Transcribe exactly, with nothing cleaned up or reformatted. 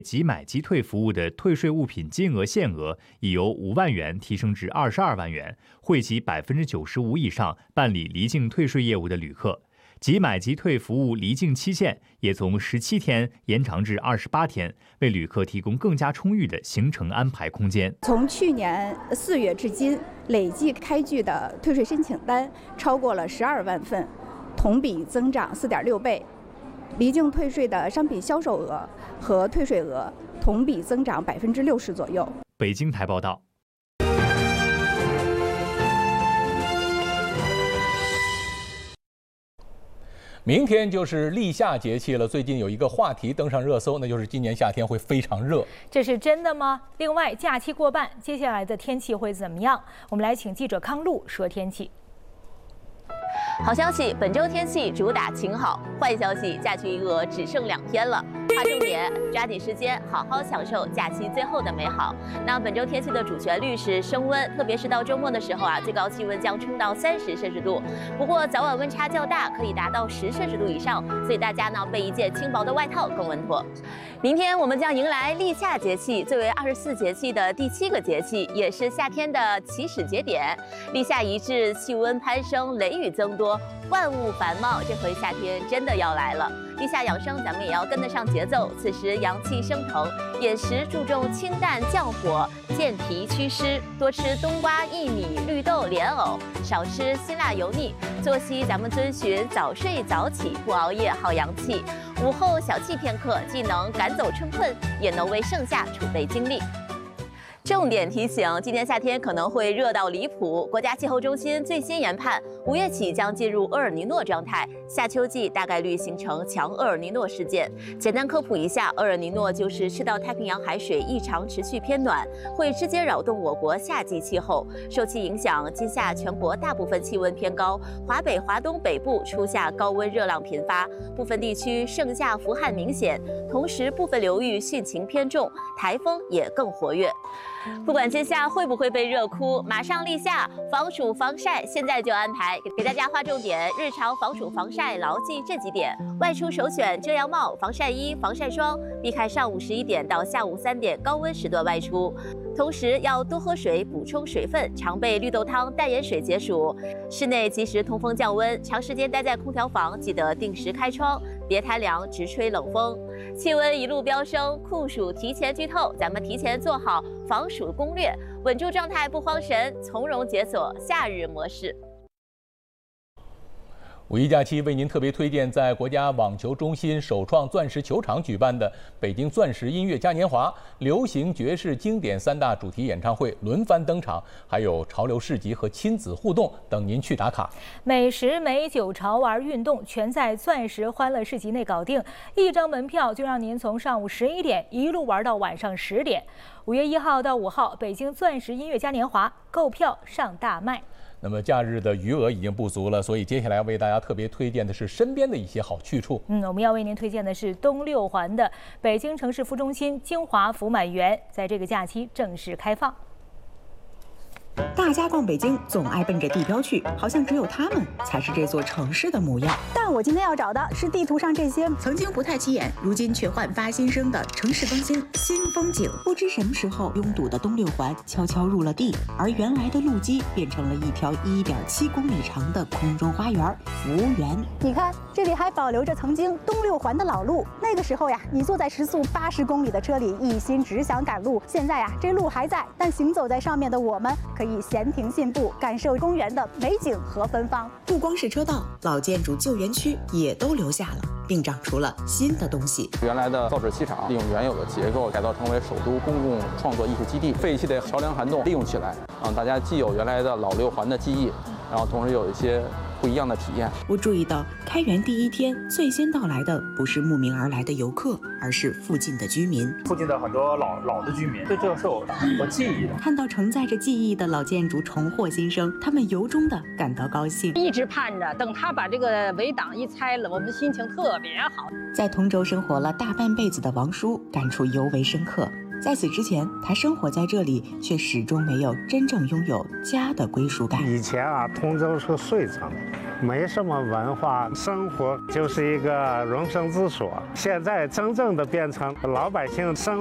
即买即退服务的退税物品金额限额已由五万元提升至二十二万元，惠及百分之九十五以上办理离境退税业务的旅客。即买即退服务离境期限也从十七天延长至二十八天，为旅客提供更加充裕的行程安排空间。 从去年四月至今，累计开具的退税申请单超过了十二万份，同比增长四点六倍。离境退税的商品销售额和退税额同比增长百分之六十左右。 北京台报道。 明天就是立夏节气了，最近有一个话题登上热搜，那就是今年夏天会非常热。 这是真的吗？另外，假期过半，接下来的天气会怎么样？我们来请记者康璐说天气。 好消息，本周天气主打晴好；坏消息，假期余额只剩两天了。划重点，抓紧时间，好好享受假期最后的美好。那本周天气的主旋律是升温，特别是到周末的时候啊，最高气温将冲到三十摄氏度。不过早晚温差较大，可以达到十摄氏度以上，所以大家呢备一件轻薄的外套更稳妥。明天我们将迎来立夏节气，作为二十四节气的第七个节气，也是夏天的起始节点。立夏一至，气温攀升，雷雨增多，万物繁茂，这回夏天真的要来了。立夏养生，咱们也要跟得上节奏。此时阳气升腾，饮食注重清淡降火，健脾祛湿，多吃冬瓜、薏米、绿豆、莲藕，少吃辛辣油腻。作息咱们遵循早睡早起，不熬夜，耗阳气。午后小憩片刻，既能赶走春困，也能为盛夏储备精力。重点提醒：今年夏天可能会热到离谱。国家气候中心最新研判，五月起将进入厄尔尼诺状态，夏秋季大概率形成强厄尔尼诺事件。简单科普一下，厄尔尼诺就是赤道太平洋海水异常持续偏暖，会直接扰动我国夏季气候。受其影响，今夏全国大部分气温偏高，华北、华东北部初夏高温热浪频发，部分地区盛夏伏旱明显，同时部分流域汛情偏重，台风也更活跃。不管今夏会不会被热哭，马上立夏，防暑防晒现在就安排。给大家划重点，日常防暑防晒牢记这几点：外出首选遮阳帽、防晒衣、防晒霜，避开上午十一点到下午三点高温时段外出。同时要多喝水，补充水分，常备绿豆汤、淡盐水解暑。室内及时通风降温，长时间待在空调房，记得定时开窗，别贪凉直吹冷风。气温一路飙升，酷暑提前剧透，咱们提前做好防暑攻略，稳住状态不慌神，从容解锁夏日模式。 五一假期为您特别推荐在国家网球中心首创钻石球场举办的北京钻石音乐嘉年华，流行、爵士、经典三大主题演唱会轮番登场，还有潮流市集和亲子互动等您去打卡。 美食、美酒、潮玩、运动全在钻石欢乐市集内搞定，一张门票就让您从上午十一点一路玩到晚上十点。五月一号到五号，北京钻石音乐嘉年华购票上大麦。 那么假日的余额已经不足了，所以接下来为大家特别推荐的是身边的一些好去处。 嗯，我们要为您推荐的是东六环的北京城市服中心京华福满园，在这个假期正式开放。 大家逛北京总爱奔着地标去，好像只有他们才是这座城市的模样。 但我今天要找的是地图上这些曾经不太起眼，如今却焕发新生的城市更新新风景。不知什么时候，拥堵的东六环悄悄入了地，而原来的路基变成了一条一点七公里长的空中花园——福园。 你看，这里还保留着曾经东六环的老路。那个时候呀，你坐在时速八十公里的车里，一心只想赶路。现在呀，这路还在，但行走在上面的我们可以闲庭信步，感受公园的美景和芬芳。 不光是车道，老建筑旧园区也都留下了，并长出了新的东西。 原来的造纸戏场利用原有的结构改造成为首都公共创作艺术基地，废弃的桥梁涵洞利用起来，让大家既有原来的老六环的记忆，然后同时有一些不一样的体验。 我注意到，开园第一天最先到来的不是慕名而来的游客，而是附近的居民。 附近的很多老老的居民对这个是有很多记忆的。 看到承载着记忆的老建筑重获新生，他们由衷的感到高兴。 一直盼着，等他把这个围挡一拆了，我们心情特别好。 在通州生活了大半辈子的王叔感触尤为深刻。在此之前，他生活在这里，却始终没有真正拥有家的归属感。 以前啊，通州是睡城， 没什么文化，生活就是一个容身之所。现在真正的变成老百姓生